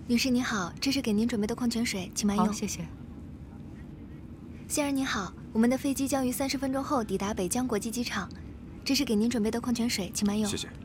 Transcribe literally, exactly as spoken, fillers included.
女士您好，这是给您准备的矿泉水，请慢用。 好，谢谢。 先生您好，我们的飞机将于三十分钟后抵达北疆国际机场，这是给您准备的矿泉水，请慢用。 谢谢。